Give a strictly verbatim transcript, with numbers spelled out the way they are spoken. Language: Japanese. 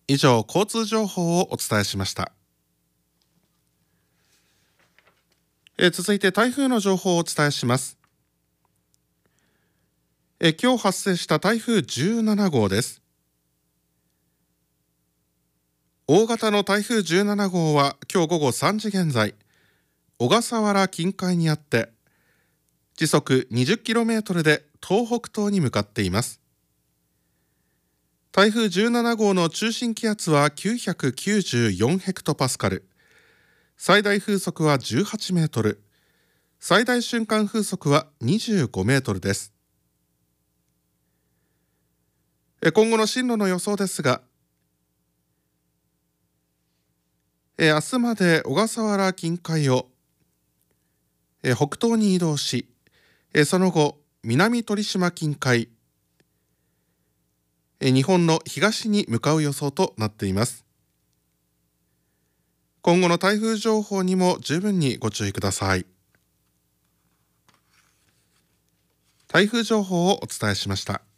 以上、交通情報をお伝えしました。え続いて台風の情報をお伝えします。え今日発生した台風じゅうななごうです。大型の台風じゅうななごうは今日午後さんじ現在、小笠原近海にあって、時速 にじゅっキロメートル で東北東に向かっています。台風じゅうななごうの中心気圧はきゅうひゃくきゅうじゅうよんヘクトパスカル、最大風速はじゅうはちメートル、最大瞬間風速はにじゅうごメートルです。今後の進路の予想ですが、明日まで小笠原近海を北東に移動し、その後南鳥島近海、日本の東に向かう予想となっています。今後の台風情報にも十分にご注意ください。台風情報をお伝えしました。